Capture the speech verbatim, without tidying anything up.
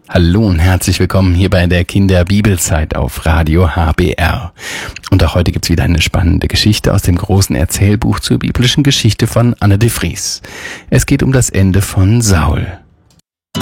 Hallo und herzlich willkommen hier bei der Kinderbibelzeit auf Radio H B R. Und auch heute gibt's wieder eine spannende Geschichte aus dem großen Erzählbuch zur biblischen Geschichte von Anne de Vries. Es geht um das Ende von Saul.